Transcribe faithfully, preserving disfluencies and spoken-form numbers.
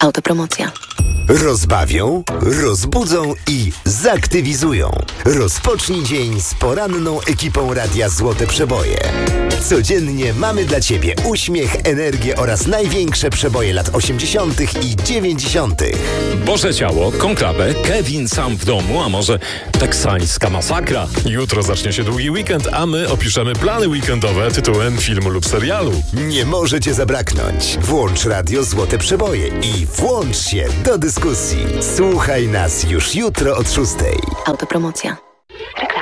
Autopromocja. Rozbawią, rozbudzą i zaktywizują. Rozpocznij dzień z poranną ekipą Radia Złote Przeboje. Codziennie mamy dla Ciebie uśmiech, energię oraz największe przeboje lat osiemdziesiątych i dziewięćdziesiątych. Boże Ciało, Konklabę, Kevin sam w domu, a może teksańska masakra. Jutro zacznie się długi weekend, a my opiszemy plany weekendowe tytułem filmu lub serialu. Nie może Cię zabraknąć. Włącz Radio Złote Przeboje i włącz się do dyskusji. Słuchaj nas już jutro od szóstej. Autopromocja. Reklama.